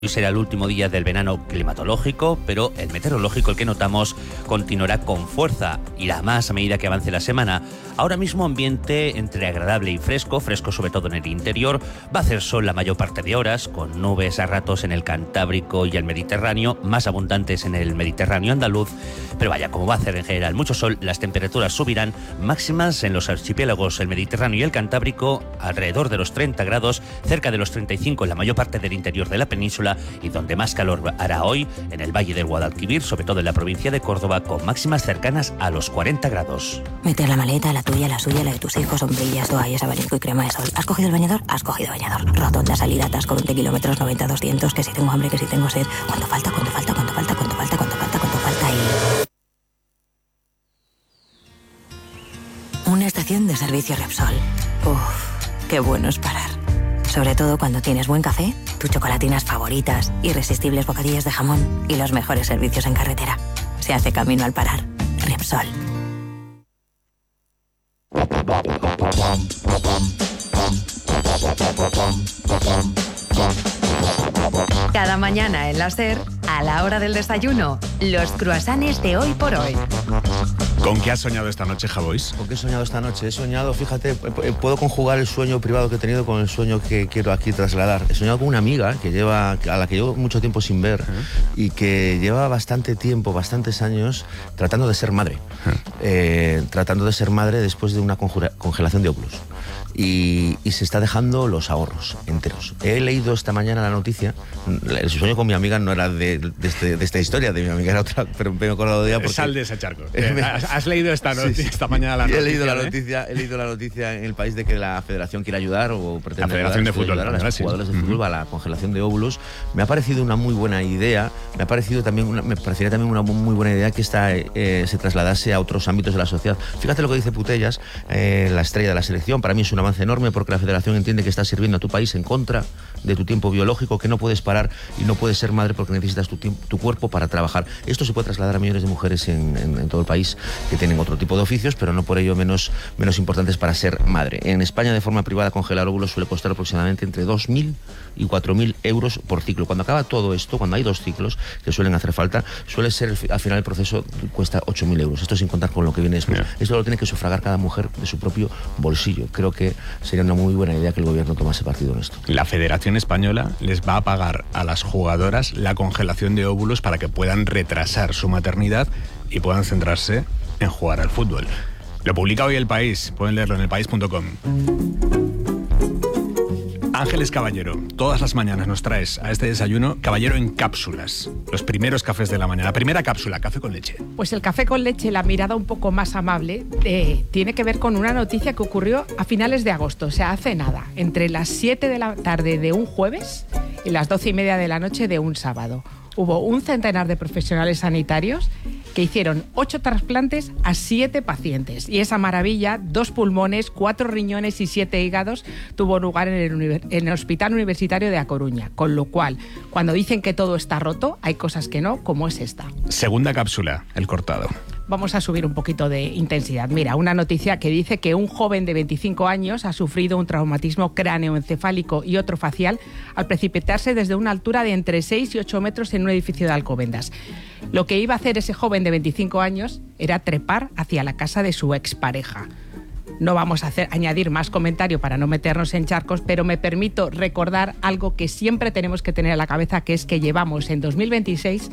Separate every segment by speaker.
Speaker 1: Hoy será el último día del verano climatológico, pero el meteorológico, el que notamos, continuará con fuerza. Irá más a medida que avance la semana. Ahora mismo ambiente entre agradable y fresco sobre todo en el interior. Va a hacer sol la mayor parte de horas, con nubes a ratos en el Cantábrico y el Mediterráneo, más abundantes en el Mediterráneo andaluz. Pero vaya, como va a hacer en general mucho sol, las temperaturas subirán, máximas en los archipiélagos, el Mediterráneo y el Cantábrico, alrededor de los 30 grados, cerca de los 35 en la mayor parte del interior de la península, y donde más calor hará hoy, en el Valle del Guadalquivir, sobre todo en la provincia de Córdoba, con máximas cercanas a los 40 grados.
Speaker 2: Meter la maleta, la tuya, la suya, la de tus hijos, sombrillas, toallas, abanico y crema de sol. ¿Has cogido el bañador? Has cogido bañador. Rotonda, salida, atasco, 20 kilómetros, 90, 200, que si tengo hambre, que si tengo sed. ¿Cuánto falta y... Una estación de servicio Repsol. Uf, qué bueno es parar. Sobre todo cuando tienes buen café, tus chocolatinas favoritas, irresistibles bocadillos de jamón y los mejores servicios en carretera. Se hace camino al parar. Repsol.
Speaker 3: Cada mañana en la SER, a la hora del desayuno, los croissants de hoy por hoy.
Speaker 4: ¿Con qué has soñado esta noche, Javois?
Speaker 5: ¿Con qué he soñado esta noche? He soñado, fíjate, puedo conjugar el sueño privado que he tenido con el sueño que quiero aquí trasladar. He soñado con una amiga a la que llevo mucho tiempo sin ver y que lleva bastante tiempo, bastantes años, tratando de ser madre. Tratando de ser madre después de una congelación de óvulos. Y se está dejando los ahorros enteros. He leído esta mañana la noticia. El sueño con mi amiga no era de esta historia, de mi amiga era otra, pero me he acordado de ella porque...
Speaker 4: Sal de ese charco. ¿Has leído esta mañana la noticia?
Speaker 5: He leído la noticia en El País de que la federación quiere ayudar o pretende ayudar a los jugadores de fútbol a la congelación de óvulos. Me ha parecido una muy buena idea. Me parecería también una muy buena idea que esta se trasladase a otros ámbitos de la sociedad. Fíjate lo que dice Putellas, la estrella de la selección. Para mí es un avance enorme porque la federación entiende que estás sirviendo a tu país en contra de tu tiempo biológico, que no puedes parar y no puedes ser madre porque necesitas tu cuerpo para trabajar. Esto se puede trasladar a millones de mujeres en todo el país que tienen otro tipo de oficios, pero no por ello menos importantes para ser madre. En España, de forma privada, congelar óvulos suele costar aproximadamente entre 2.000 y 4.000 euros por ciclo. Cuando acaba todo esto, cuando hay 2 ciclos que suelen hacer falta, suele ser al final el proceso cuesta 8.000 euros. Esto sin contar con lo que viene después. Esto lo tiene que sufragar cada mujer de su propio bolsillo. Creo que sería una muy buena idea que el gobierno tomase partido en esto.
Speaker 4: La Federación Española les va a pagar a las jugadoras la congelación de óvulos para que puedan retrasar su maternidad y puedan centrarse en jugar al fútbol. Lo publica hoy El País, pueden leerlo en elpaís.com. Ángeles Caballero, todas las mañanas nos traes a este desayuno Caballero en cápsulas, los primeros cafés de la mañana. La primera cápsula, café con leche.
Speaker 6: Pues el café con leche, la mirada un poco más amable, tiene que ver con una noticia que ocurrió a finales de agosto, o sea, hace nada, entre las 7 de la tarde de un jueves y las 12:30 de la noche de un sábado. Hubo un centenar de profesionales sanitarios que hicieron 8 trasplantes a 7 pacientes. Y esa maravilla, 2 pulmones, 4 riñones y 7 hígados, tuvo lugar en el Hospital Universitario de A Coruña. Con lo cual, cuando dicen que todo está roto, hay cosas que no, como es esta.
Speaker 4: Segunda cápsula, el cortado.
Speaker 6: Vamos a subir un poquito de intensidad. Mira, una noticia que dice que un joven de 25 años ha sufrido un traumatismo cráneoencefálico y otro facial al precipitarse desde una altura de entre 6 y 8 metros en un edificio de Alcobendas. Lo que iba a hacer ese joven de 25 años era trepar hacia la casa de su expareja. No vamos a añadir más comentario para no meternos en charcos, pero me permito recordar algo que siempre tenemos que tener en la cabeza, que es que llevamos en 2026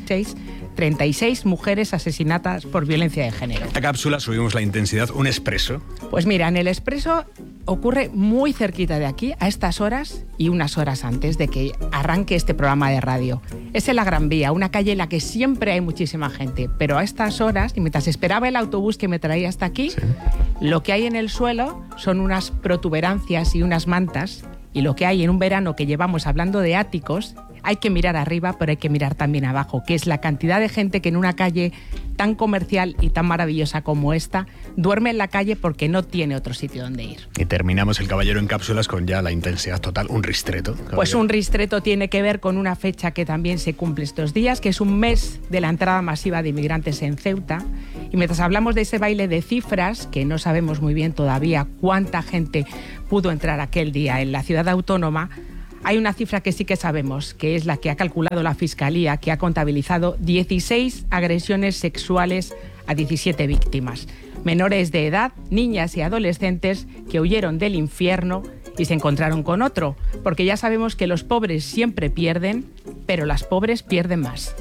Speaker 6: 36 mujeres asesinadas por violencia de género.
Speaker 4: En la cápsula subimos la intensidad, un expreso.
Speaker 6: Pues mira, en el expreso ocurre muy cerquita de aquí, a estas horas y unas horas antes de que arranque este programa de radio. Es en la Gran Vía, una calle en la que siempre hay muchísima gente, pero a estas horas, y mientras esperaba el autobús que me traía hasta aquí, lo que hay en el suelo son unas protuberancias y unas mantas, y lo que hay en un verano que llevamos hablando de áticos, hay que mirar arriba, pero hay que mirar también abajo, que es la cantidad de gente que en una calle tan comercial y tan maravillosa como esta duerme en la calle porque no tiene otro sitio donde ir.
Speaker 4: Y terminamos el Caballero en cápsulas con ya la intensidad total, un ristreto. Caballero.
Speaker 6: Pues un ristreto tiene que ver con una fecha que también se cumple estos días, que es un mes de la entrada masiva de inmigrantes en Ceuta. Y mientras hablamos de ese baile de cifras, que no sabemos muy bien todavía cuánta gente pudo entrar aquel día en la ciudad autónoma, Hay una cifra que sí que sabemos, que es la que ha calculado la Fiscalía, que ha contabilizado 16 agresiones sexuales a 17 víctimas. Menores de edad, niñas y adolescentes que huyeron del infierno y se encontraron con otro, porque ya sabemos que los pobres siempre pierden, pero las pobres pierden más.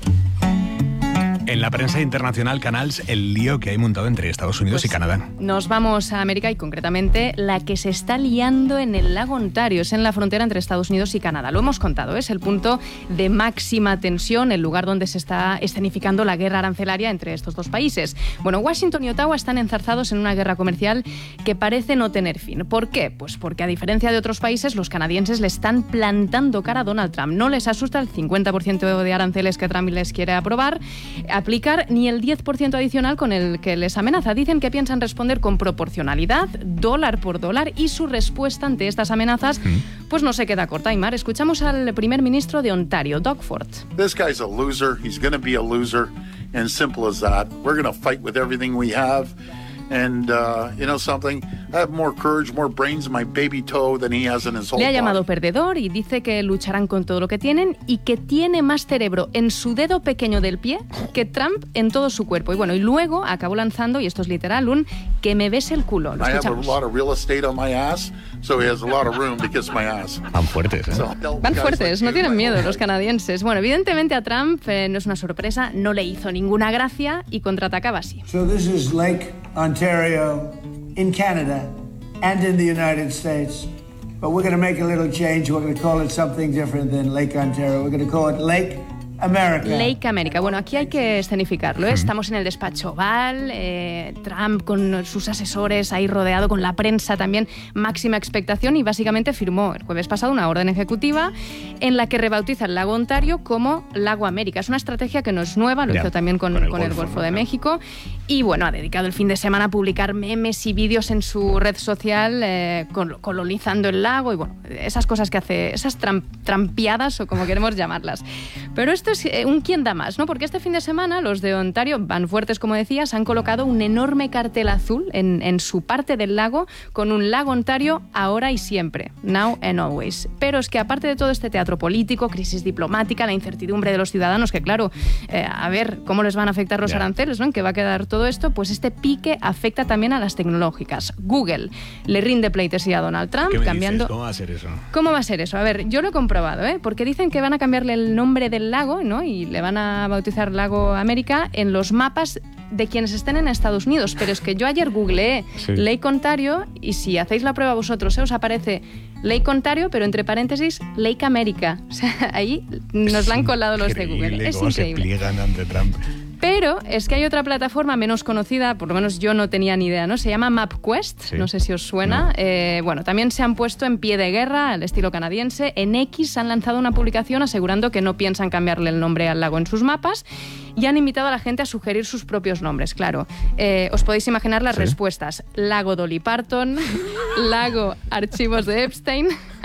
Speaker 4: En la prensa internacional, Canals, el lío que hay montado entre Estados Unidos y Canadá.
Speaker 7: Nos vamos a América y concretamente la que se está liando en el lago Ontario, es en la frontera entre Estados Unidos y Canadá. Lo hemos contado, es el punto de máxima tensión, el lugar donde se está escenificando la guerra arancelaria entre estos dos países. Bueno, Washington y Ottawa están enzarzados en una guerra comercial que parece no tener fin. ¿Por qué? Pues porque a diferencia de otros países, los canadienses le están plantando cara a Donald Trump. No les asusta el 50% de aranceles que Trump les quiere aprobar, aplicar ni el 10% adicional con el que les amenaza. Dicen que piensan responder con proporcionalidad, dólar por dólar, y su respuesta ante estas amenazas pues no se queda corta. Aymar, escuchamos al primer ministro de Ontario, Doug Ford.
Speaker 8: This guy's a loser. He's going to be a loser, and simple as that. We're going to fight with everything we have. And, you know something, I have more courage, more brains in my baby toe than he has in his whole
Speaker 7: Le ha llamado
Speaker 8: body.
Speaker 7: perdedor y dice que lucharán con todo lo que tienen y que tiene más cerebro en su dedo pequeño del pie que Trump en todo su cuerpo. Y bueno, y luego acabó lanzando, y esto es literal, un "que me bese el culo". Lo
Speaker 8: I have a
Speaker 7: escuchamos.
Speaker 8: lot of real estate on my ass, so he has a lot of room to kiss my ass.
Speaker 4: Van fuertes, ¿eh?
Speaker 7: Van fuertes, no tienen miedo los canadienses. Bueno, evidentemente a Trump no es una sorpresa, no le hizo ninguna gracia y contraatacaba así.
Speaker 9: So this is Lake Ontario in Canada and in the United States. But we're going to make a little change. We're going to call it something different than Lake Ontario. We're going to call it Lake America.
Speaker 7: Lake America. Bueno, aquí hay que escenificarlo, ¿eh? Estamos en el despacho Oval, Trump con sus asesores ahí rodeado, con la prensa también, máxima expectación, y básicamente firmó el jueves pasado una orden ejecutiva en la que rebautiza el lago Ontario como Lago América. Es una estrategia que no es nueva, lo hizo también con el Golfo de México, y bueno, ha dedicado el fin de semana a publicar memes y vídeos en su red social colonizando el lago y bueno, esas cosas que hace, esas trampiadas o como queremos llamarlas. Pero esto es un quién da más, ¿no? Porque este fin de semana los de Ontario, van fuertes como decías, han colocado un enorme cartel azul en su parte del lago con un Lago Ontario ahora y siempre, now and always. Pero es que aparte de todo este teatro político, crisis diplomática, la incertidumbre de los ciudadanos, que claro, a ver cómo les van a afectar los aranceles, ¿no? ¿En qué va a quedar todo esto? Pues este pique afecta también a las tecnológicas. Google le rinde pleitesía a Donald Trump cambiando...
Speaker 4: ¿Cómo va a ser eso?
Speaker 7: ¿Cómo va a ser eso? A ver, yo lo he comprobado, porque dicen que van a cambiarle el nombre del lago, ¿no? Y le van a bautizar Lago América en los mapas de quienes estén en Estados Unidos. Pero es que yo ayer googleé Lake Ontario y si hacéis la prueba vosotros, os aparece Lake Ontario, pero entre paréntesis Lake America. O sea, ahí nos la han colado los de Google. Es
Speaker 4: cómo
Speaker 7: increíble.
Speaker 4: Se pliegan ante Trump.
Speaker 7: Pero es que hay otra plataforma menos conocida, por lo menos yo no tenía ni idea, ¿no? Se llama MapQuest, no sé si os suena. No. Bueno, también se han puesto en pie de guerra al estilo canadiense. En X han lanzado una publicación asegurando que no piensan cambiarle el nombre al lago en sus mapas y han invitado a la gente a sugerir sus propios nombres, claro. Os podéis imaginar las respuestas. Lago Dolly Parton, Lago Archivos de Epstein,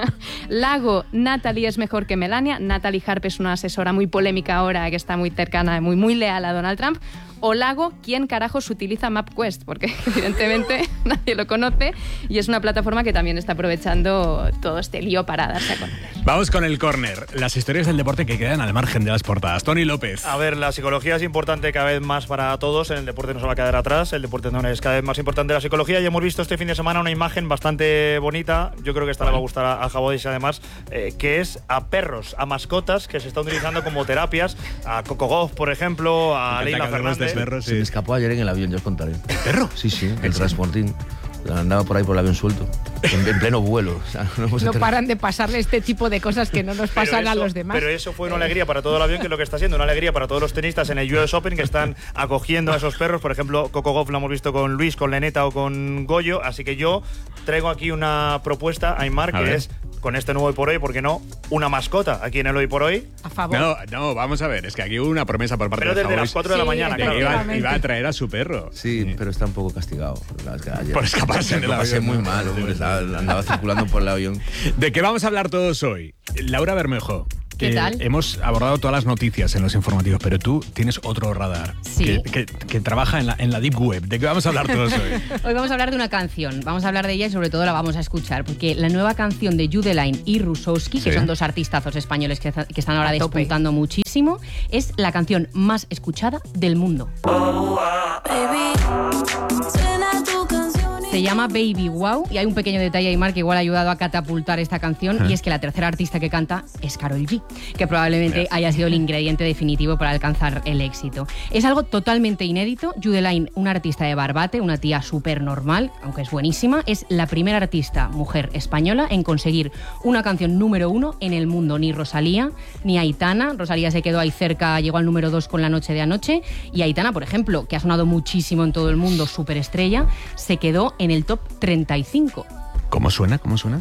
Speaker 7: Lago Natalie es mejor que Melania. Natalie Harp es una asesora muy polémica ahora, que está muy cercana, muy leal a Donald Trump. O Lago, ¿quién carajos utiliza MapQuest? Porque evidentemente nadie lo conoce y es una plataforma que también está aprovechando todo este lío para darse a conocer.
Speaker 4: Vamos con el córner, las historias del deporte que quedan al margen de las portadas. Tony López.
Speaker 10: A ver, la psicología es importante cada vez más para todos, en el deporte no se va a quedar atrás, el deporte no es cada vez más importante la psicología y hemos visto este fin de semana una imagen bastante bonita, yo creo que esta le va a gustar a Jabodis además, que es a perros, a mascotas que se están utilizando como terapias, a Coco Gauff, por ejemplo, a Leila Fernández.
Speaker 5: Perros, se me escapó ayer en el avión, ya os contaré.
Speaker 4: ¿El perro?
Speaker 5: Sí, el transportín. Andaba por ahí por el avión suelto, en pleno vuelo. O sea,
Speaker 6: no paran de pasarle este tipo de cosas que no nos pasan a los demás.
Speaker 10: Pero eso fue una alegría para todo el avión, que es lo que está siendo, una alegría para todos los tenistas en el US Open que están acogiendo a esos perros. Por ejemplo, Coco Gauff lo hemos visto con Luis, con Leneta o con Goyo. Así que yo traigo aquí una propuesta, Aymar, que es, con este nuevo Hoy por Hoy, ¿por qué no? Una mascota aquí en el Hoy por Hoy.
Speaker 6: A favor.
Speaker 4: No, vamos a ver, es que aquí hubo una promesa por parte de
Speaker 10: Pero desde las 4 de la mañana, claro.
Speaker 4: Iba a traer a su perro.
Speaker 5: Sí, pero está un poco castigado.
Speaker 4: Por escaparse del avión.
Speaker 5: Muy mal, hombre, andaba circulando por el avión.
Speaker 4: ¿De qué vamos a hablar todos hoy? Laura Bermejo,
Speaker 11: ¿Qué tal?
Speaker 4: Hemos abordado todas las noticias en los informativos, pero tú tienes otro radar que trabaja en la Deep Web. ¿De qué vamos a hablar todos hoy?
Speaker 11: Hoy vamos a hablar de una canción. Vamos a hablar de ella y sobre todo la vamos a escuchar, porque la nueva canción de Judeline y Rusowski, que son dos artistazos españoles que están ahora despuntando muchísimo, es la canción más escuchada del mundo. Se llama Baby Wow y hay un pequeño detalle, Aymar, que igual ha ayudado a catapultar esta canción, y es que la tercera artista que canta es Karol G, que probablemente haya sido el ingrediente definitivo para alcanzar el éxito. Es algo totalmente inédito. Judeline, una artista de Barbate, una tía súper normal, aunque es buenísima, es la primera artista mujer española en conseguir una canción número 1 en el mundo. Ni Rosalía, ni Aitana. Rosalía se quedó ahí cerca, llegó al número 2 con La Noche de Anoche, y Aitana, por ejemplo, que ha sonado muchísimo en todo el mundo, superestrella, se quedó en el top 35.
Speaker 4: ¿Cómo suena? ¿Cómo suena?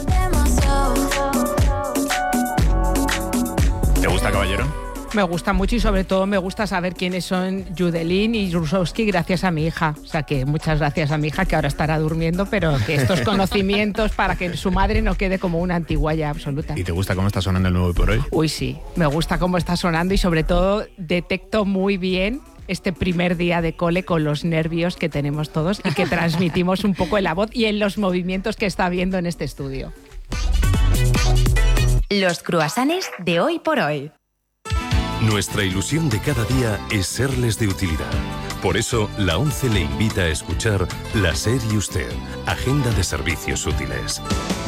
Speaker 4: ¿Te gusta, caballero?
Speaker 6: Me gusta mucho y sobre todo me gusta saber quiénes son Judeline y Rusowski gracias a mi hija. O sea que muchas gracias a mi hija, que ahora estará durmiendo, pero que estos conocimientos para que su madre no quede como una antiguaya absoluta.
Speaker 4: ¿Y te gusta cómo está sonando el nuevo Hoy por Hoy?
Speaker 6: Uy, sí. Me gusta cómo está sonando y sobre todo detecto muy bien este primer día de cole con los nervios que tenemos todos y que transmitimos un poco en la voz y en los movimientos que está habiendo en este estudio.
Speaker 3: Los cruasanes de Hoy por Hoy.
Speaker 12: Nuestra ilusión de cada día es serles de utilidad. Por eso, la ONCE le invita a escuchar La SER y Usted, Agenda de Servicios Útiles.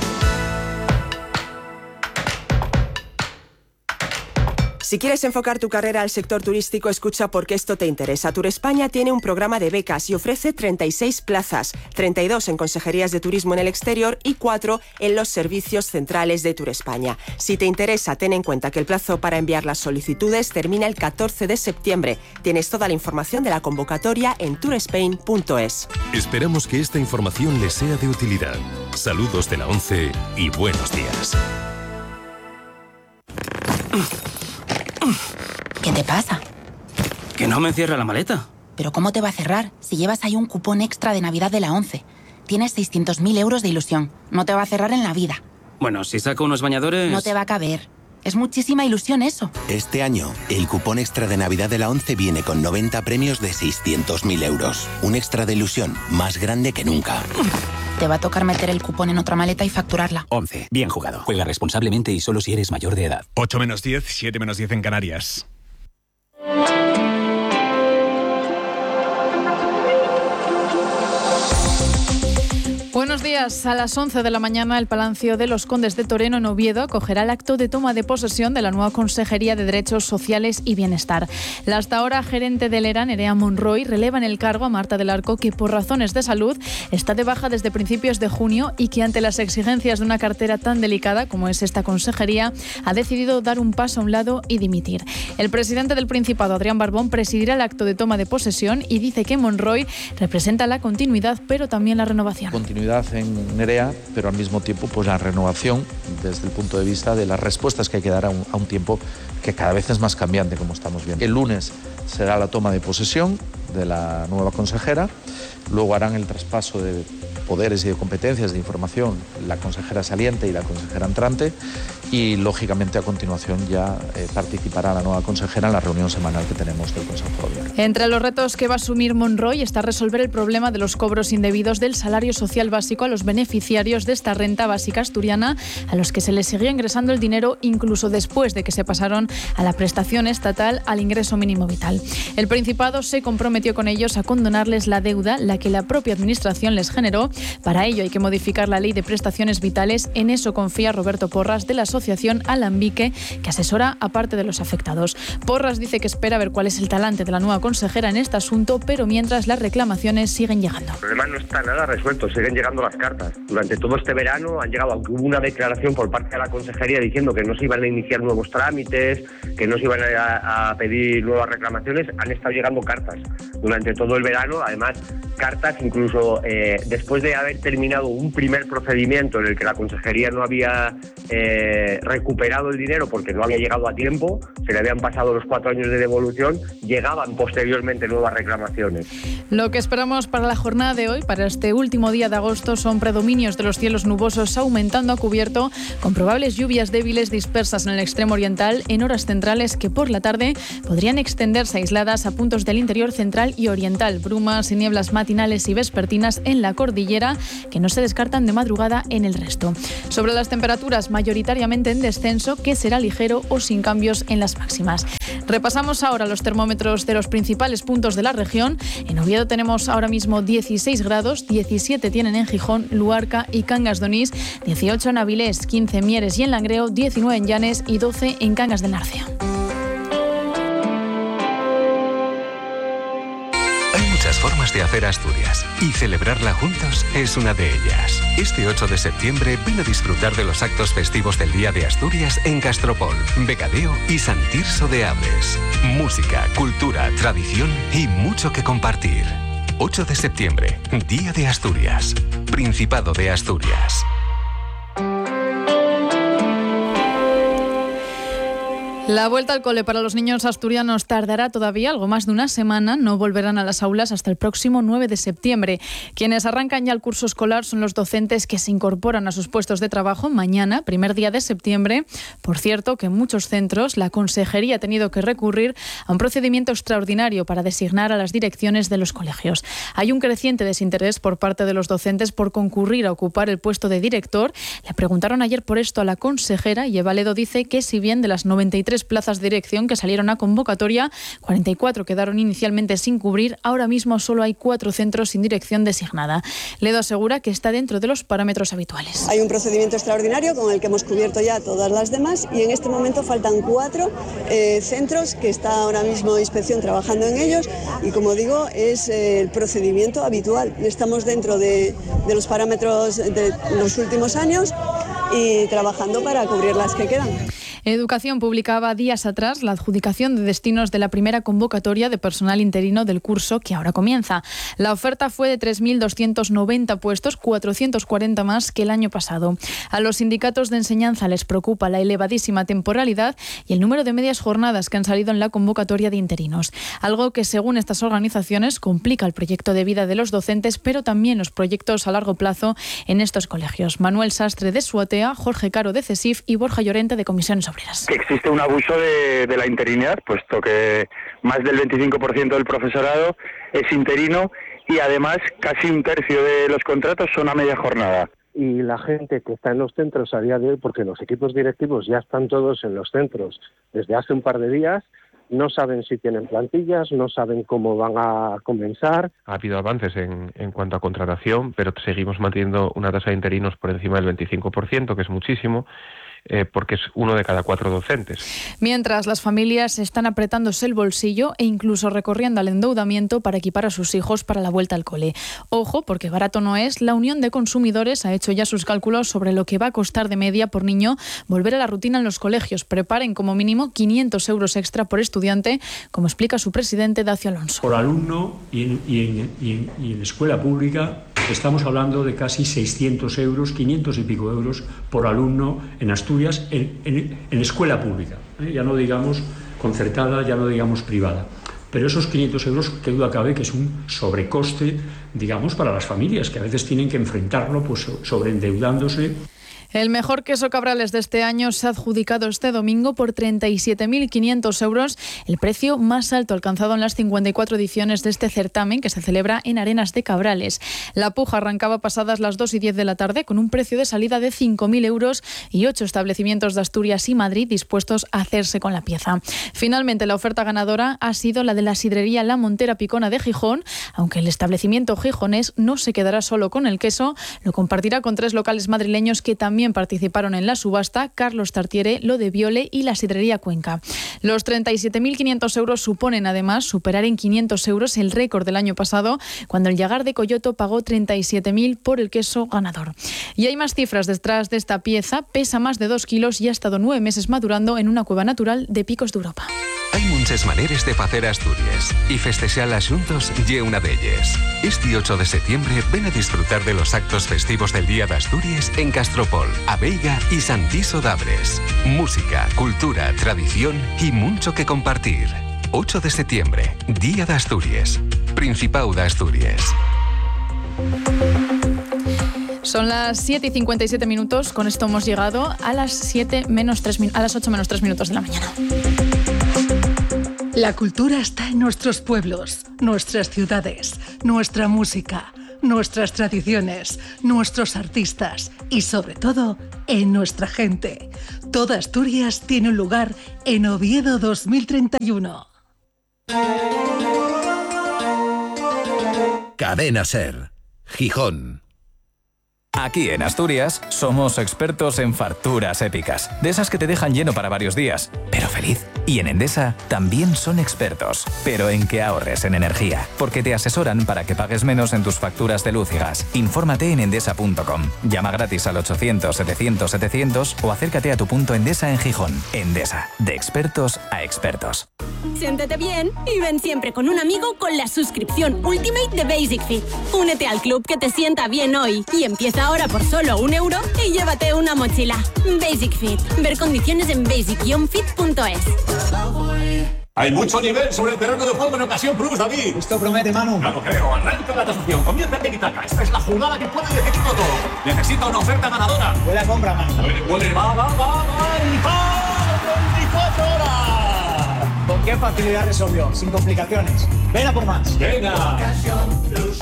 Speaker 13: Si quieres enfocar tu carrera al sector turístico, escucha porque esto te interesa. Turespaña tiene un programa de becas y ofrece 36 plazas, 32 en consejerías de turismo en el exterior y 4 en los servicios centrales de Turespaña. Si te interesa, ten en cuenta que el plazo para enviar las solicitudes termina el 14 de septiembre. Tienes toda la información de la convocatoria en tourspain.es.
Speaker 12: Esperamos que esta información les sea de utilidad. Saludos de la ONCE y buenos días.
Speaker 14: ¿Qué te pasa?
Speaker 15: Que no me cierra la maleta.
Speaker 14: ¿Pero cómo te va a cerrar si llevas ahí un cupón extra de Navidad de la ONCE? Tienes 600.000 euros de ilusión. No te va a cerrar en la vida.
Speaker 15: Bueno, si saco unos bañadores...
Speaker 14: No te va a caber. Es muchísima ilusión eso.
Speaker 16: Este año, el cupón extra de Navidad de la ONCE viene con 90 premios de 600.000 euros. Un extra de ilusión más grande que nunca.
Speaker 14: Te va a tocar meter el cupón en otra maleta y facturarla.
Speaker 15: ONCE. Bien jugado. Juega responsablemente y solo si eres mayor de edad.
Speaker 4: 8 menos 10, 7 menos 10 en Canarias.
Speaker 17: Buenos días. A las 11 de la mañana, el Palacio de los Condes de Toreno, en Oviedo, acogerá el acto de toma de posesión de la nueva Consejería de Derechos Sociales y Bienestar. La hasta ahora gerente del ERA, Nerea Monroy, releva en el cargo a Marta del Arco, que por razones de salud está de baja desde principios de junio y que ante las exigencias de una cartera tan delicada como es esta consejería, ha decidido dar un paso a un lado y dimitir. El presidente del Principado, Adrián Barbón, presidirá el acto de toma de posesión y dice que Monroy representa la continuidad, pero también la renovación.
Speaker 18: Continuidad en Nerea, pero al mismo tiempo pues la renovación desde el punto de vista de las respuestas que hay que dar a un tiempo que cada vez es más cambiante, como estamos viendo. El lunes será la toma de posesión de la nueva consejera, luego harán el traspaso de poderes y de competencias de información la consejera saliente y la consejera entrante, y lógicamente a continuación ya participará la nueva consejera en la reunión semanal que tenemos del Consejo de Gobierno.
Speaker 17: Entre los retos que va a asumir Monroy está resolver el problema de los cobros indebidos del salario social básico a los beneficiarios de esta renta básica asturiana, a los que se les seguía ingresando el dinero incluso después de que se pasaron a la prestación estatal al ingreso mínimo vital. El Principado se comprometió con ellos a condonarles la deuda, la que la propia Administración les generó. Para ello hay que modificar la Ley de Prestaciones Vitales. En eso confía Roberto Porras, de la Asociación Alambique, que asesora a parte de los afectados. Porras dice que espera ver cuál es el talante de la nueva consejera en este asunto, pero mientras las reclamaciones siguen llegando.
Speaker 19: El problema no está nada resuelto, siguen llegando las cartas. Durante todo este verano han llegado, aunque hubo una declaración por parte de la consejería diciendo que no se iban a iniciar nuevos trámites, que no se iban a pedir nuevas reclamaciones, han estado llegando cartas durante todo el verano. Además, cartas, incluso después de haber terminado un primer procedimiento en el que la consejería no había recuperado el dinero porque no había llegado a tiempo, se le habían pasado los 4 años de devolución, llegaban posteriormente nuevas reclamaciones.
Speaker 17: Lo que esperamos para la jornada de hoy, para este último día de agosto, son predominios de los cielos nubosos aumentando a cubierto, con probables lluvias débiles dispersas en el extremo oriental en horas centrales que por la tarde podrían extenderse aisladas a puntos del interior central y oriental. Brumas y nieblas matinales y vespertinas en la cordillera que no se descartan de madrugada en el resto. Sobre las temperaturas, mayoritariamente en descenso, que será ligero o sin cambios en las máximas. Repasamos ahora los termómetros de los principales puntos de la región. En Oviedo tenemos ahora mismo 16 grados, 17 tienen en Gijón, Luarca y Cangas de Onís, 18 en Avilés, 15 en Mieres y en Langreo, 19 en Llanes y 12 en Cangas de Narcea.
Speaker 12: Hay muchas formas de hacer Asturias y celebrarla juntos es una de ellas. Este 8 de septiembre ven a disfrutar de los actos festivos del Día de Asturias en Castropol, Becadeo y Sant Tirso de Abres. Música, cultura, tradición y mucho que compartir. 8 de septiembre, Día de Asturias, Principado de Asturias.
Speaker 17: La vuelta al cole para los niños asturianos tardará todavía algo más de una semana. No volverán a las aulas hasta el próximo 9 de septiembre. Quienes arrancan ya el curso escolar son los docentes que se incorporan a sus puestos de trabajo mañana, primer día de septiembre. Por cierto, que en muchos centros la consejería ha tenido que recurrir a un procedimiento extraordinario para designar a las direcciones de los colegios. Hay un creciente desinterés por parte de los docentes por concurrir a ocupar el puesto de director. Le preguntaron ayer por esto a la consejera y Eva Ledo dice que si bien de las 93 plazas de dirección que salieron a convocatoria, 44 quedaron inicialmente sin cubrir, ahora mismo solo hay 4 centros sin dirección designada. Ledo asegura que está dentro de los parámetros habituales.
Speaker 20: Hay un procedimiento extraordinario con el que hemos cubierto ya todas las demás y en este momento faltan 4 centros que está ahora mismo Inspección trabajando en ellos y como digo es el procedimiento habitual. Estamos dentro de los parámetros de los últimos años y trabajando para cubrir las que quedan.
Speaker 17: Educación publicaba días atrás la adjudicación de destinos de la primera convocatoria de personal interino del curso que ahora comienza. La oferta fue de 3.290 puestos, 440 más que el año pasado. A los sindicatos de enseñanza les preocupa la elevadísima temporalidad y el número de medias jornadas que han salido en la convocatoria de interinos. Algo que, según estas organizaciones, complica el proyecto de vida de los docentes, pero también los proyectos a largo plazo en estos colegios. Manuel Sastre de Suatea, Jorge Caro de CESIF y Borja Llorente de Comisiones Obreras.
Speaker 21: Que existe un abuso de la interinidad, puesto que más del 25% del profesorado es interino y además casi un tercio de los contratos son a media jornada.
Speaker 22: Y la gente que está en los centros a día de hoy, porque los equipos directivos ya están todos en los centros desde hace un par de días, no saben si tienen plantillas, no saben cómo van a comenzar.
Speaker 23: Ha habido avances en cuanto a contratación, pero seguimos manteniendo una tasa de interinos por encima del 25%, que es muchísimo, porque es 1 de cada 4 docentes.
Speaker 17: Mientras, las familias están apretándose el bolsillo e incluso recorriendo al endeudamiento para equipar a sus hijos para la vuelta al cole. Ojo, porque barato no es. La Unión de Consumidores ha hecho ya sus cálculos sobre lo que va a costar de media por niño volver a la rutina en los colegios. Preparen como mínimo 500 euros extra por estudiante, como explica su presidente Dacio Alonso.
Speaker 24: Por alumno y en escuela pública estamos hablando de casi 600 euros, 500 y pico euros por alumno en Asturias en escuela pública. Ya no digamos concertada, ya no digamos privada. Pero esos 500 euros, que duda cabe que es un sobrecoste, digamos, para las familias, que a veces tienen que enfrentarlo pues sobreendeudándose.
Speaker 17: El mejor queso Cabrales de este año se ha adjudicado este domingo por 37.500 euros, el precio más alto alcanzado en las 54 ediciones de este certamen que se celebra en Arenas de Cabrales. La puja arrancaba pasadas las 2:10 de la tarde con un precio de salida de 5.000 euros y 8 establecimientos de Asturias y Madrid dispuestos a hacerse con la pieza. Finalmente, la oferta ganadora ha sido la de la sidrería La Montera Picona de Gijón, aunque el establecimiento gijonés no se quedará solo con el queso, lo compartirá con 3 locales madrileños que también participaron en la subasta: Carlos Tartiere, Lo de Viole y la Sidrería Cuenca. Los 37.500 euros suponen además superar en 500 euros el récord del año pasado, cuando el Llagar de Coyoto pagó 37.000 por el queso ganador. Y hay más cifras detrás de esta pieza. Pesa más de 2 kilos y ha estado 9 meses madurando en una cueva natural de Picos de Europa.
Speaker 12: Hay muchas maneras de hacer Asturias y festejarlas juntos y una de ellas. Este 8 de septiembre ven a disfrutar de los actos festivos del Día de Asturias en Castropol, Abeiga y Santiso d'Abres. Música, cultura, tradición y mucho que compartir. 8 de septiembre, Día de Asturias. Principado de Asturias.
Speaker 17: Son las 7:57. Con esto hemos llegado a las 8 menos 3 minutos de la mañana.
Speaker 1: La cultura está en nuestros pueblos, nuestras ciudades, nuestra música, nuestras tradiciones, nuestros artistas y, sobre todo, en nuestra gente. Toda Asturias tiene un lugar en Oviedo 2031.
Speaker 2: Cadena SER, Gijón.
Speaker 8: Aquí en Asturias somos expertos en facturas épicas, de esas que te dejan lleno para varios días, pero feliz. Y en Endesa también son expertos, pero en que ahorres en energía, porque te asesoran para que pagues menos en tus facturas de luz y gas. Infórmate en endesa.com. Llama gratis al 800-700-700 o acércate a tu punto Endesa en Gijón. Endesa, de expertos a expertos.
Speaker 9: Siéntete bien y ven siempre con un amigo con la suscripción Ultimate de Basic Fit. Únete al club que te sienta bien hoy y empieza ahora por solo €1 y llévate una mochila. Basic Fit. Ver condiciones en basic-fit.es.
Speaker 25: Hay mucho nivel sobre el terreno de juego en ocasión plus, David.
Speaker 26: Esto promete, Manu.
Speaker 25: Ya lo creo. Arranca la tasación. Comienza el tiki-taka. Esta es la jugada que puede decidirlo todo. Necesita una oferta ganadora.
Speaker 26: Buena compra, Manu.
Speaker 25: Puede. Va. Y va. 24 horas.
Speaker 26: ¿Con qué facilidad resolvió? Sin complicaciones. Ven a por más.
Speaker 25: Venga.
Speaker 26: Ocasión plus.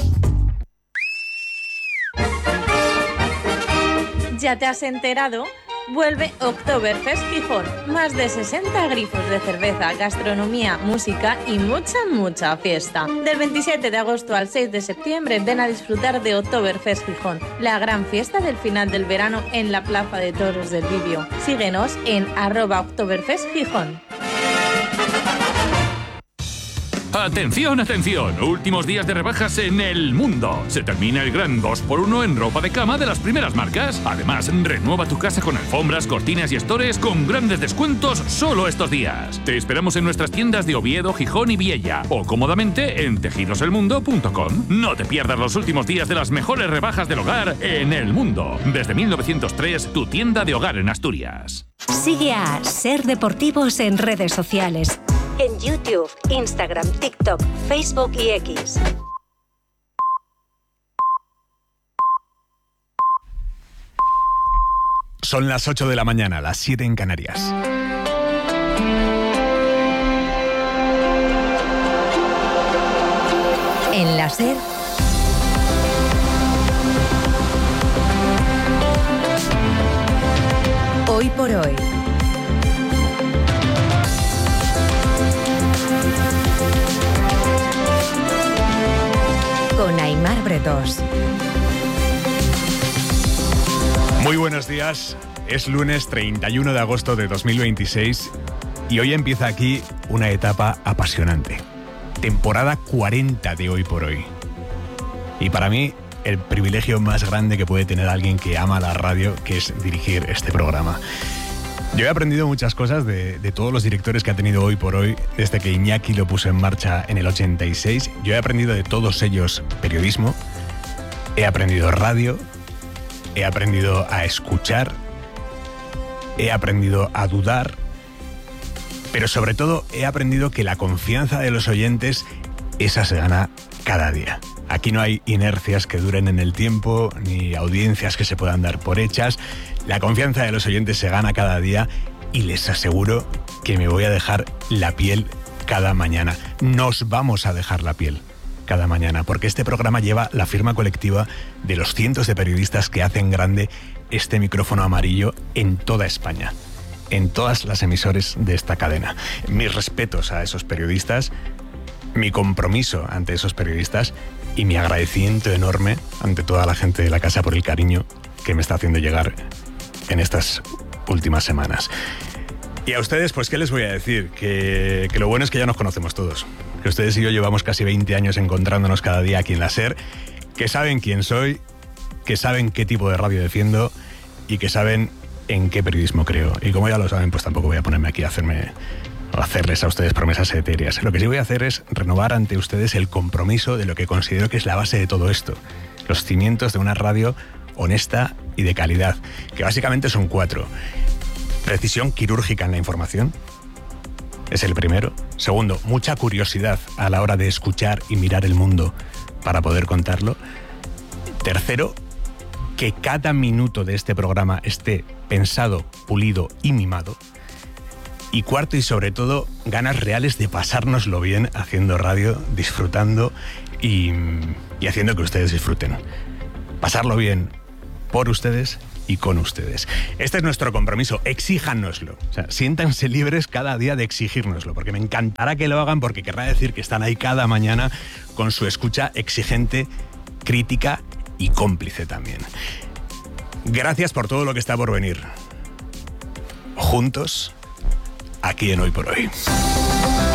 Speaker 27: ¿Ya te has enterado? Vuelve Oktoberfest Gijón. Más de 60 grifos de cerveza, gastronomía, música y mucha fiesta. Del 27 de agosto al 6 de septiembre ven a disfrutar de Oktoberfest Gijón, la gran fiesta del final del verano en la Plaza de Toros del Bibio. Síguenos en @Oktoberfest Gijón.
Speaker 28: ¡Atención! Últimos días de rebajas en El Mundo. Se termina el gran 2x1 en ropa de cama de las primeras marcas. Además, renueva tu casa con alfombras, cortinas y estores con grandes descuentos solo estos días. Te esperamos en nuestras tiendas de Oviedo, Gijón y Viella o cómodamente en tejidoselmundo.com. No te pierdas los últimos días de las mejores rebajas del hogar en El Mundo. Desde 1903, tu tienda de hogar en Asturias.
Speaker 29: Sigue a Ser Deportivos en redes sociales. En YouTube, Instagram, TikTok, Facebook y X.
Speaker 4: Son las 8 de la mañana, las 7 en Canarias.
Speaker 3: En la SER, Hoy por Hoy. Con Aimar Bretos.
Speaker 4: Muy buenos días. Es lunes 31 de agosto de 2026 y hoy empieza aquí una etapa apasionante. Temporada 40 de Hoy por Hoy. Y para mí, el privilegio más grande que puede tener alguien que ama la radio, que es dirigir este programa. Yo he aprendido muchas cosas de todos los directores que ha tenido Hoy por Hoy, desde que Iñaki lo puso en marcha en el 86. Yo he aprendido de todos ellos periodismo, he aprendido radio, he aprendido a escuchar, he aprendido a dudar, pero sobre todo he aprendido que la confianza de los oyentes, esa se gana cada día. Aquí no hay inercias que duren en el tiempo, ni audiencias que se puedan dar por hechas. La confianza de los oyentes se gana cada día y les aseguro que me voy a dejar la piel cada mañana. Nos vamos a dejar la piel cada mañana, porque este programa lleva la firma colectiva de los cientos de periodistas que hacen grande este micrófono amarillo en toda España, en todas las emisoras de esta cadena. Mis respetos a esos periodistas, mi compromiso ante esos periodistas y mi agradecimiento enorme ante toda la gente de la casa por el cariño que me está haciendo llegar en estas últimas semanas. Y a ustedes, pues, ¿qué les voy a decir? Que lo bueno es que ya nos conocemos todos. Que ustedes y yo llevamos casi 20 años encontrándonos cada día aquí en la SER, que saben quién soy, que saben qué tipo de radio defiendo y que saben en qué periodismo creo. Y como ya lo saben, pues tampoco voy a ponerme aquí a hacerme hacerles a ustedes promesas etéreas. Lo que sí voy a hacer es renovar ante ustedes el compromiso de lo que considero que es la base de todo esto. Los cimientos de una radio honesta y de calidad, que básicamente son 4. Precisión quirúrgica en la información. Es el primero. Segundo, mucha curiosidad a la hora de escuchar y mirar el mundo para poder contarlo. Tercero, que cada minuto de este programa esté pensado, pulido y mimado. Y cuarto y sobre todo, ganas reales de pasárnoslo bien haciendo radio, disfrutando y haciendo que ustedes disfruten. Pasarlo bien por ustedes y con ustedes. Este es nuestro compromiso, exíjanoslo. O sea, siéntanse libres cada día de exigírnoslo, porque me encantará que lo hagan, porque querrá decir que están ahí cada mañana con su escucha exigente, crítica y cómplice también. Gracias por todo lo que está por venir. Juntos, aquí en Hoy por Hoy.